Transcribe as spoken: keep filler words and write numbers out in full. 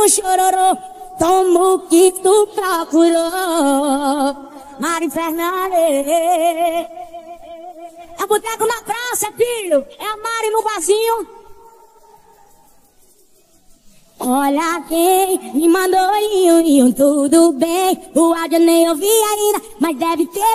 um chororô, toma o que tu procurou. Mari Fernandes. É boteco na praça, filho. É a Mari no barzinho. Olha quem me mandou, iu, iu, tudo bem. O áudio nem ouvi ainda, mas deve ter